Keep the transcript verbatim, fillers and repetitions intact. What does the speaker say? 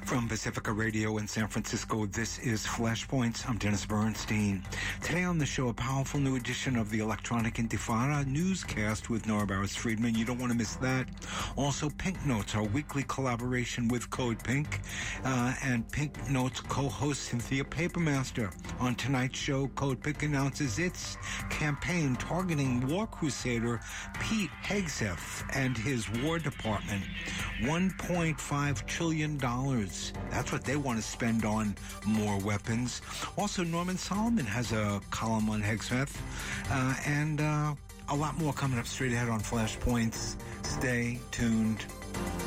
From Pacifica Radio in San Francisco, this is Flashpoints. I'm Dennis Bernstein. Today on the show, a powerful new edition of the Electronic Intifada newscast with Nora Barris-Friedman. You don't want to miss that. Also, Pink Notes, our weekly collaboration with Code Pink, uh, and Pink Notes co-host Cynthia Papermaster. On tonight's show, Code Pink announces its campaign targeting war crusader Pete Hegseth and his War Department. one point five trillion dollars. That's what they want to spend on more weapons. Also, Norman Solomon has a column on Hegseth, uh, and uh, a lot more coming up straight ahead on Flashpoints. Stay tuned.